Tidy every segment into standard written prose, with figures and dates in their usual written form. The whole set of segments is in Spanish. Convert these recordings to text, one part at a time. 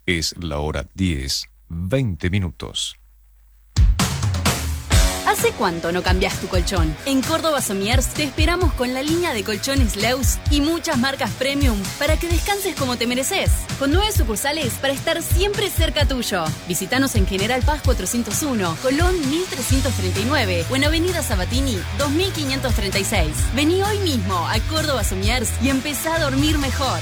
Es la hora 10:20. ¿Hace cuánto no cambias tu colchón? En Córdoba Somiers te esperamos con la línea de colchones Leus y muchas marcas premium para que descanses como te mereces. Con 9 sucursales para estar siempre cerca tuyo. Visítanos en General Paz 401, Colón 1339 o en Avenida Sabatini 2536. Vení hoy mismo a Córdoba Somiers y empezá a dormir mejor.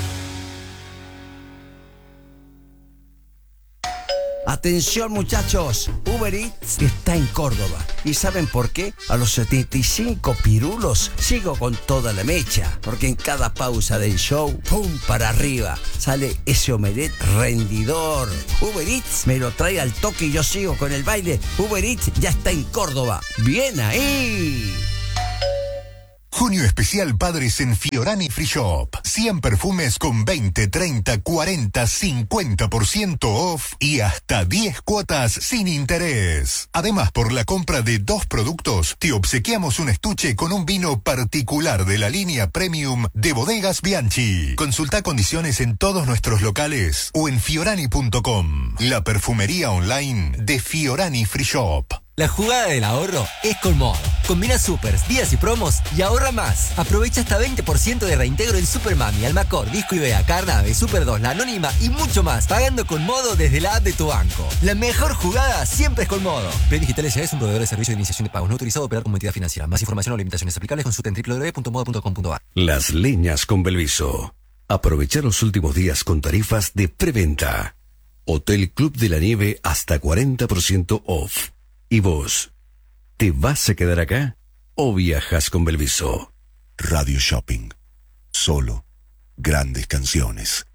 Atención muchachos, Uber Eats está en Córdoba. ¿Y saben por qué? A los 75 pirulos sigo con toda la mecha. Porque en cada pausa del show, ¡pum! Para arriba, sale ese omelette rendidor. Uber Eats me lo trae al toque y yo sigo con el baile. Uber Eats ya está en Córdoba. ¡Bien ahí! Junio especial Padres en Fiorani Free Shop. 100 perfumes con 20, 30, 40, 50% off y hasta 10 cuotas sin interés. Además, por la compra de 2 productos, te obsequiamos un estuche con un vino particular de la línea Premium de Bodegas Bianchi. Consulta condiciones en todos nuestros locales o en fiorani.com. La perfumería online de Fiorani Free Shop. La jugada del ahorro es con Modo. Combina supers, días y promos y ahorra más. Aprovecha hasta 20% de reintegro en Supermami, Almacor, Disco Ibea, Carnave, Super 2, La Anónima y mucho más. Pagando con Modo desde la app de tu banco. La mejor jugada siempre es con Modo. Play Digital S.A. es un proveedor de servicio de iniciación de pagos no autorizado a operar como entidad financiera. Más información o limitaciones aplicables consulta en www.modo.com.ar. Las Leñas con Belviso. Aprovecha los últimos días con tarifas de preventa. Hotel Club de la Nieve hasta 40% off. ¿Y vos? ¿Te vas a quedar acá o viajas con Belviso? Radio Shopping. Solo grandes canciones.